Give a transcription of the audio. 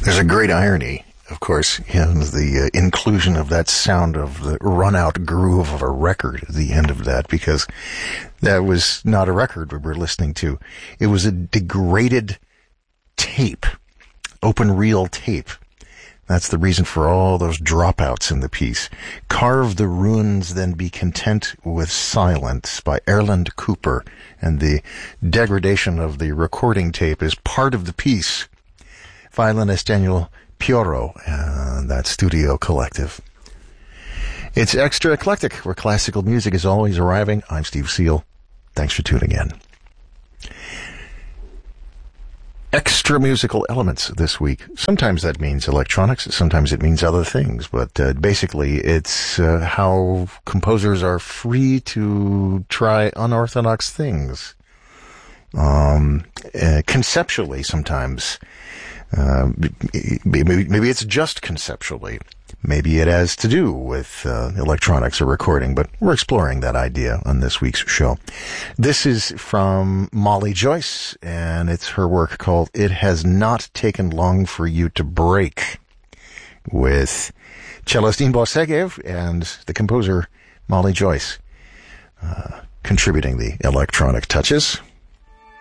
There's a great irony, of course, in the inclusion of that sound of the run-out groove of a record at the end of that, because that was not a record we were listening to. It was a degraded tape, open reel tape. That's the reason for all those dropouts in the piece. Carve the Runes, Then Be Content with Silence by Erland Cooper. And the degradation of the recording tape is part of the piece. Violinist Daniel Pioro and that studio collective. It's Extra Eclectic, where classical music is always arriving. I'm Steve Seal. Thanks for tuning in. Extra musical elements this week. Sometimes that means electronics, sometimes it means other things, but basically it's how composers are free to try unorthodox things. Conceptually, sometimes. Maybe it's just conceptually. Maybe it has to do with electronics or recording, but we're exploring that idea on this week's show. This is from Molly Joyce, and it's her work called It Has Not Taken Long for You to Break, with cellist Inbo Segev and the composer Molly Joyce contributing the electronic touches.